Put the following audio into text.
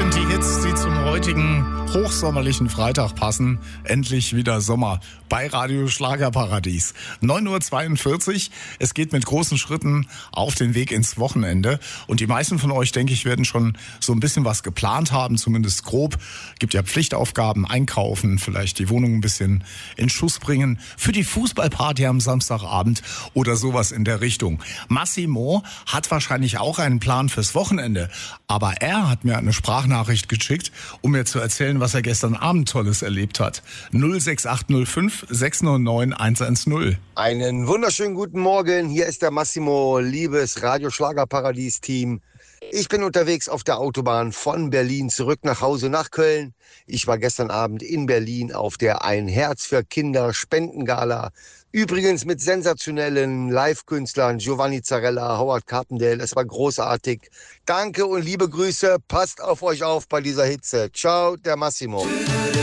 sind die Hits, die zum heutigen hochsommerlichen Freitag passen. Endlich wieder Sommer bei Radio Schlagerparadies. 9:42 Uhr. Es geht mit großen Schritten auf den Weg ins Wochenende. Und die meisten von euch, denke ich, werden schon so ein bisschen was geplant haben, zumindest grob. Gibt ja Pflichtaufgaben, einkaufen, vielleicht die Wohnung ein bisschen in Schuss bringen. Für die Fußballparty am Samstagabend oder sowas in der Richtung. Massimo hat wahrscheinlich auch einen Plan fürs Wochenende. Aber er hat mir eine Sprachnachricht geschickt, um mir zu erzählen, was er gestern Abend Tolles erlebt hat. 06805 609 110. Einen wunderschönen guten Morgen. Hier ist der Massimo, liebes Radio Schlagerparadies Team. Ich bin unterwegs auf der Autobahn von Berlin zurück nach Hause nach Köln. Ich war gestern Abend in Berlin auf der Ein Herz für Kinder Spendengala. Übrigens mit sensationellen Live-Künstlern, Giovanni Zarella, Howard Carpendale. Es war großartig. Danke und liebe Grüße. Passt auf euch auf bei dieser Hitze. Ciao, der Massimo.